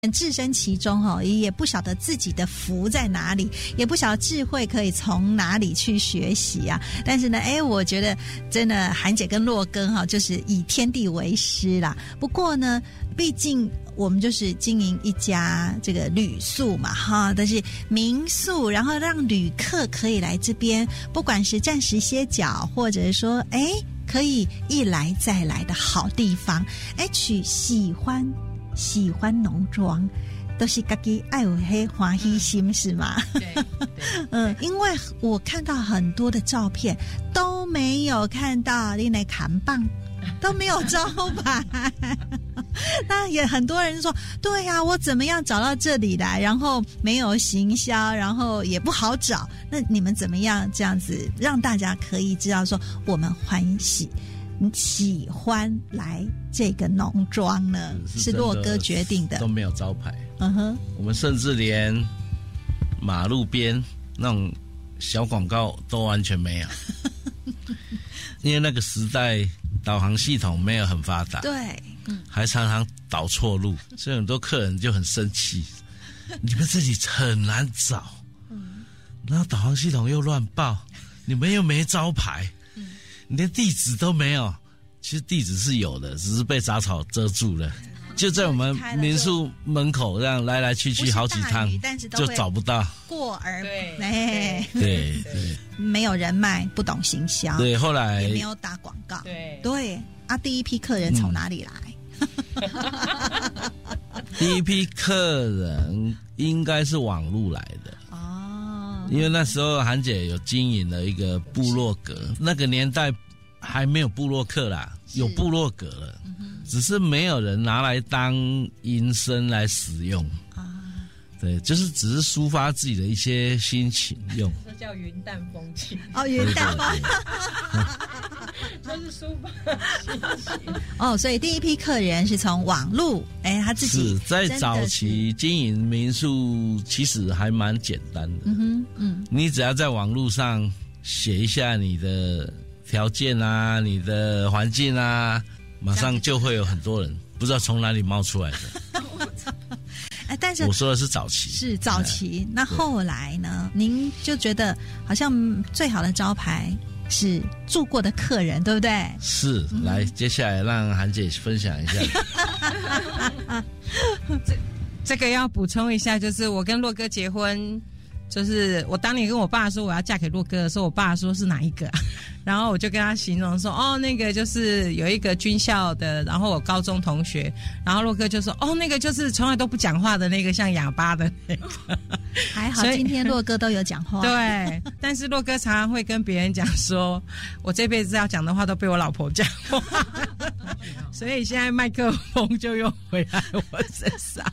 置身其中也不晓得自己的福在哪里，也不晓得智慧可以从哪里去学习啊。但是呢我觉得真的韩姐跟洛哥就是以天地为师啦。不过呢毕竟我们就是经营一家这个旅宿嘛但是民宿，然后让旅客可以来这边，不管是暂时歇脚，或者是说可以一来再来的好地方，去喜欢农庄，都是自己爱有黑欢喜心是吗？对因为我看到很多的照片都没有看到你来看棒，都没有招牌那也很多人说对啊，我怎么样找到这里来，然后没有行销，然后也不好找，那你们怎么样这样子让大家可以知道说我们喜欢来这个农庄呢？是洛哥决定的， 都没有招牌。我们甚至连马路边那种小广告都完全没有因为那个时代导航系统没有很发达， 对， 还常常导错路，所以很多客人就很生气你们这里很难找然后导航系统又乱报，你们又没招牌你连地址都没有。其实地址是有的，只是被杂草遮住了，就在我们民宿门口这样来来去去好几趟，就找不到， 过而对， 没有人脉，不懂行销， 对，后来也没有打广告，对啊，第一批客人从哪里来？ 第一批客人应该是网路来的因为那时候韩姐有经营了一个部落格，那个年代还没有部落客啦，有部落格了，只是没有人拿来当营生来使用对，就是只是抒发自己的一些心情用。 这叫云淡风轻云淡风轻就是抒发心情所以第一批客人是从网路他自己是在早期经营民宿其实还蛮简单的你只要在网路上写一下你的条件啊，你的环境啊，马上就会有很多人不知道从哪里冒出来的但是我说的是早期， 是早期那后来呢您就觉得好像最好的招牌是住过的客人，对不对？ 是来接下来让韩姐分享一下这个要补充一下，就是我跟洛哥结婚，就是我当年跟我爸说我要嫁给洛哥的时候，我爸说是哪一个然后我就跟他形容说那个就是有一个军校的，然后我高中同学，然后洛哥就说那个就是从来都不讲话的那个像哑巴的那个还好今天洛哥都有讲话对，但是洛哥常常会跟别人讲说我这辈子要讲的话都被我老婆讲话所以现在麦克风就又回来我身上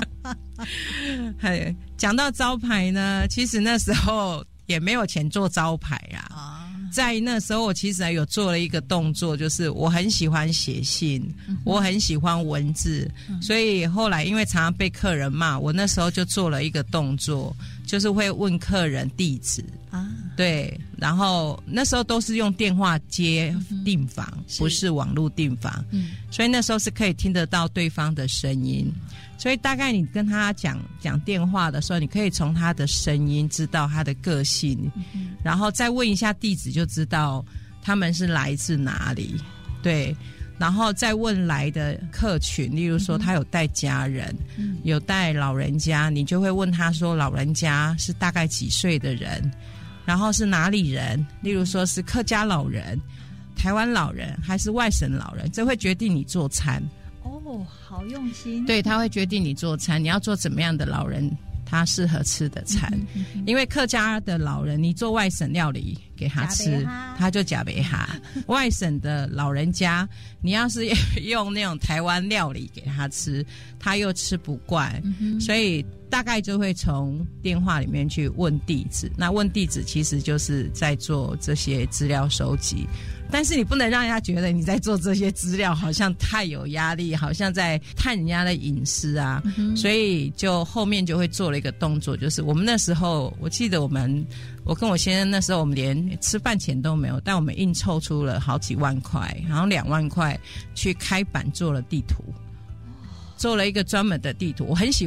讲到招牌呢，其实那时候也没有钱做招牌在那时候我其实有做了一个动作，就是我很喜欢写信我很喜欢文字所以后来因为常常被客人骂，我那时候就做了一个动作，就是会问客人地址对，然后那时候都是用电话接订房不是网络订房所以那时候是可以听得到对方的声音，所以大概你跟他讲电话的时候，你可以从他的声音知道他的个性然后再问一下地址就知道他们是来自哪里对，然后再问来的客群，例如说他有带家人有带老人家，你就会问他说老人家是大概几岁的人，然后是哪里人，例如说是客家老人、台湾老人还是外省老人，这会决定你做餐好用心对，他会决定你做餐，你要做怎么样的老人他适合吃的餐因为客家的老人你做外省料理给他吃他就假贝哈外省的老人家你要是用那种台湾料理给他吃他又吃不惯所以大概就会从电话里面去问地址，那问地址其实就是在做这些资料收集，但是你不能让人家觉得你在做这些资料好像太有压力，好像在探人家的隐私啊所以就后面就会做了一个动作，就是我们那时候我记得我跟我先生那时候我们连吃饭钱都没有，但我们硬凑出了好几万块，然后2万块去开版做了地图做了一个专门的地图，我很喜